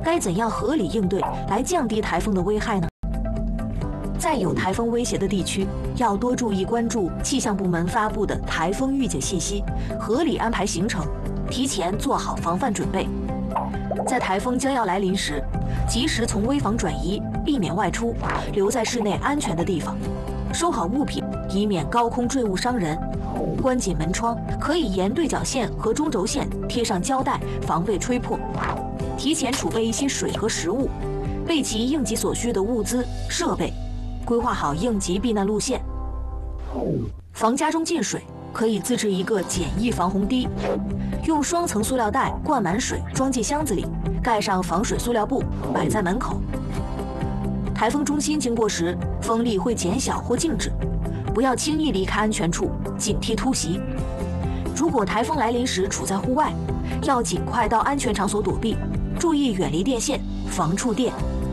该怎样合理应对来降低台风的危害呢？在有台风威胁的地区，要多注意关注气象部门发布的台风预警信息，合理安排行程，提前做好防范准备。在台风将要来临时，及时从危房转移，避免外出，留在室内安全的地方，收好物品，以免高空坠物伤人。关紧门窗，可以沿对角线和中轴线贴上胶带，防备吹破。提前储备一些水和食物，备齐应急所需的物资设备，规划好应急避难路线。防家中进水，可以自制一个简易防洪堤，用双层塑料袋灌满水，装进箱子里，盖上防水塑料布，摆在门口。台风中心经过时，风力会减小或静止，不要轻易离开安全处，警惕突袭。如果台风来临时处在户外，要尽快到安全场所躲避，注意远离电线，防触电。